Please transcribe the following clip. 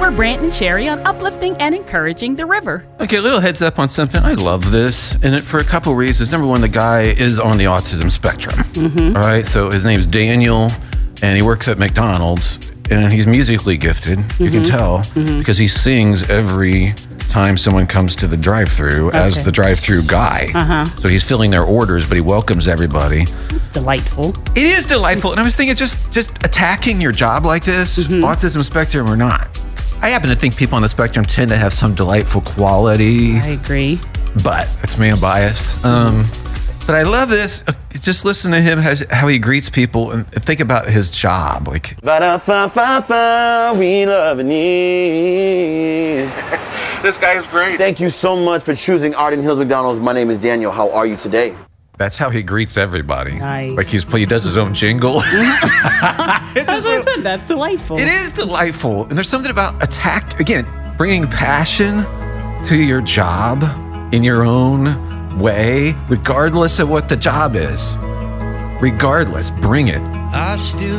We're Brant and Sherry on uplifting and encouraging the river. Okay, a little heads up on something. I love this, and for a couple reasons. Number one, the guy is on the autism spectrum. All right, so his name's Daniel, and he works at McDonald's, and he's musically gifted. You can tell because he sings every time someone comes to the drive-thru as the drive-thru guy. So he's filling their orders, but he welcomes everybody. It's delightful. It is delightful, and I was thinking just attacking your job like this, autism spectrum or not. I happen to think people on the spectrum tend to have some delightful quality. I agree. But it's me, I'm biased. But I love this. Just listen to him, how he greets people, and think about his job. Like, Ba-da-ba-ba-ba, we love and need. this guy is great. Thank you so much for choosing Arden Hills McDonald's. My name is Daniel. How are you today? That's how he greets everybody. Nice. Like he does his own jingle. As I said, that's delightful. It is delightful. And there's something about bringing passion to your job in your own way, regardless of what the job is. Regardless, bring it. I still